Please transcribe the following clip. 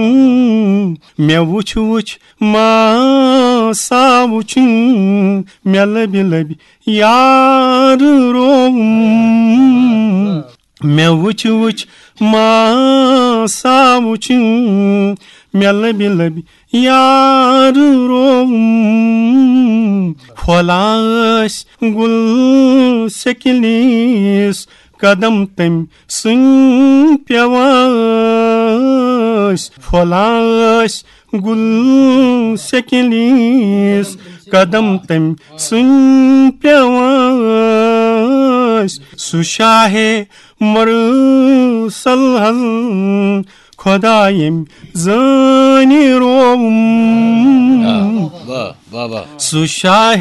मे वुछ वुछ मासा वुछ मे लबि लबि यार रोम मे वुछ वुछ मासा वुछ मे लबि लबि यार रोम फलास गुल सेकिलिस कदम तम सुन प्यवास फलास गुल सेकिलिस कदम तम सुन प्यवास सुशाहे मरसल खुदायम जानी रोम सुशाहे